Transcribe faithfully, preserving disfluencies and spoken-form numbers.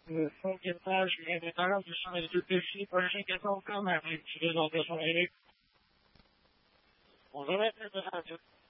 Le cinquième page, les métalleurs du champ et du péché, projet quatorze comme avec les orientations aériennes. Bonjour, maître de radio.